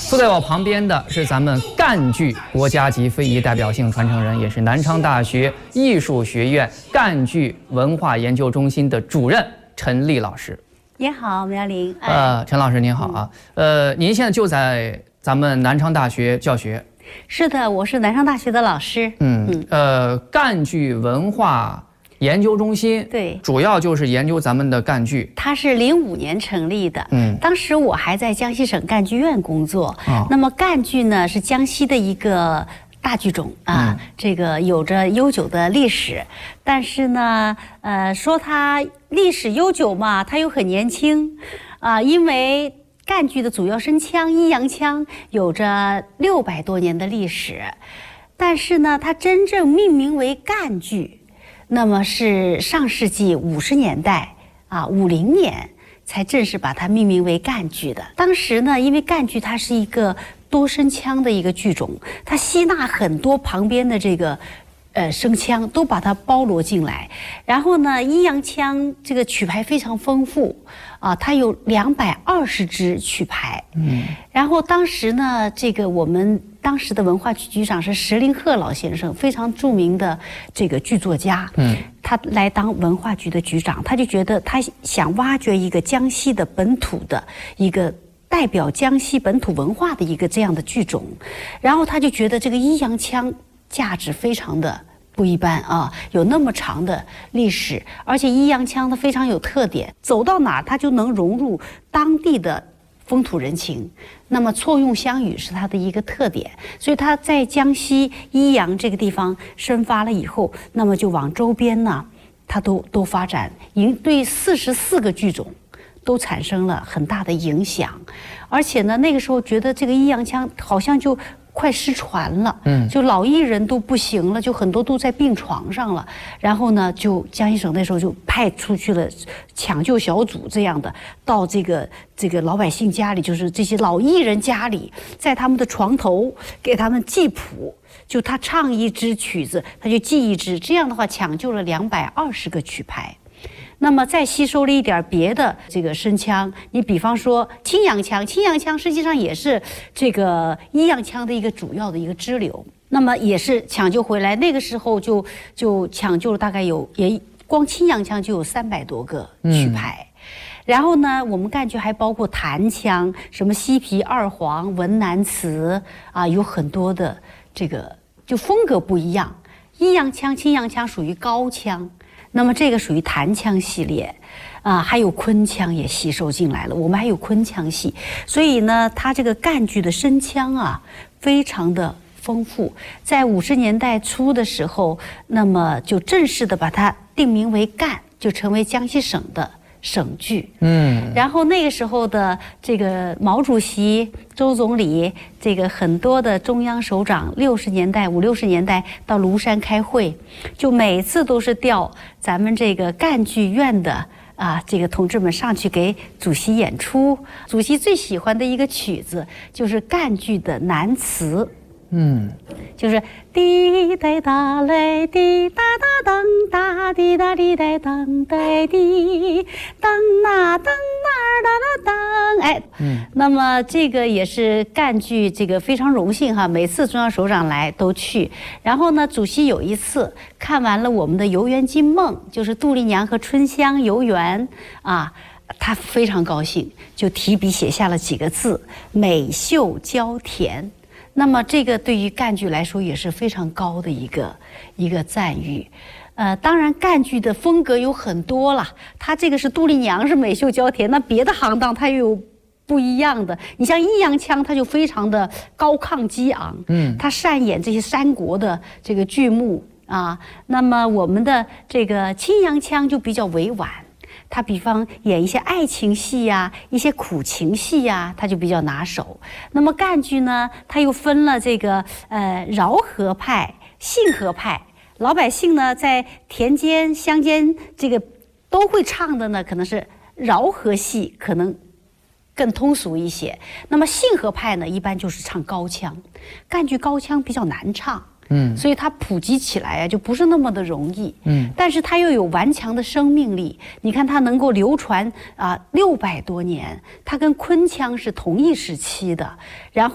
坐在我旁边的是咱们赣剧国家级非遗代表性传承人，也是南昌大学艺术学院赣剧文化研究中心的主任陈丽老师。 您好，苗玲。 陈老师您好啊。您现在就在咱们南昌大学教学。 是的，我是南昌大学的老师。 赣剧文化研究中心， 对， 主要就是研究咱们的赣剧。 它是05年成立的，当时我还在江西省赣剧院工作。那么赣剧呢是江西的一个大剧种啊，这个有着悠久的历史，但是呢，说它历史悠久嘛，它又很年轻啊，因为赣剧的主要声腔弋阳腔有着600多年的历史，但是呢，它真正命名为赣剧，那么是上世纪50年代啊，50年才正式把它命名为赣剧的。当时呢，因为赣剧它是一个多声腔的一个剧种，它吸纳很多旁边的这个声腔都把它包罗进来，然后呢，弋阳腔这个曲牌非常丰富啊，它有220支曲牌。然后当时呢，这个我们当时的文化局局长是石林鹤老先生，非常著名的这个剧作家。他来当文化局的局长，他就觉得他想挖掘一个江西的本土的一个代表江西本土文化的一个这样的剧种，然后他就觉得这个弋阳腔价值非常的不一般啊，有那么长的历史，而且弋阳腔它非常有特点，走到哪儿它就能融入当地的风土人情，那么错用乡语是它的一个特点，所以它在江西弋阳这个地方生发了以后，那么就往周边呢，它都发展，对44个剧种都产生了很大的影响，而且呢，那个时候觉得这个弋阳腔好像就快失传了，就老艺人都不行了，就很多都在病床上了。然后呢，就江西省那时候就派出去了抢救小组这样的，到这个老百姓家里，就是这些老艺人家里，在他们的床头给他们记谱，就他唱一支曲子，他就记一支，这样的话抢救了220个曲牌。那么再吸收了一点别的这个声腔，你比方说青阳腔，青阳腔实际上也是这个弋阳腔的一个主要的一个支流，那么也是抢救回来，那个时候就抢救了大概也光青阳腔就有300多个曲牌。然后呢，我们赣剧还包括弹腔，什么西皮、二黄、文南词啊，有很多的这个就风格不一样。弋阳腔、青阳腔属于高腔，那么这个属于弹腔系列，还有昆腔也吸收进来了，我们还有昆腔系，所以呢，它这个赣剧的声腔啊，非常的丰富。在50年代初的时候，那么就正式的把它定名为赣，就成为江西省的省剧。然后那个时候的这个毛主席、周总理，这个很多的中央首长，50、60年代到庐山开会，就每次都是调咱们这个赣剧院的这个同志们上去给主席演出。主席最喜欢的一个曲子就是赣剧的南词。就是滴答答来滴答答当哒滴答滴答当哒滴当那当那哒哒当。那么这个也是赣剧这个非常荣幸哈，每次中央首长来都去。然后呢，主席有一次看完了我们的《游园惊梦》，就是杜丽娘和春香游园啊，他非常高兴，就提笔写下了几个字：美秀娇甜。那么这个对于赣剧来说也是非常高的一个赞誉。当然赣剧的风格有很多了，它这个是杜丽娘是美秀娇甜，那别的行当它又有不一样的。你像弋阳腔，它就非常的高亢激昂，它擅演这些三国的这个剧目啊。那么我们的这个青阳腔就比较委婉，他比方演一些爱情戏呀，一些苦情戏呀，他就比较拿手。那么赣剧呢，它又分了这个饶河派、信河派。老百姓呢，在田间、乡间这个都会唱的呢，可能是饶河戏，可能更通俗一些。那么信河派呢，一般就是唱高腔。赣剧高腔比较难唱。所以它普及起来啊，就不是那么的容易。但是它又有顽强的生命力。你看它能够流传600多年，它跟昆腔是同一时期的。然后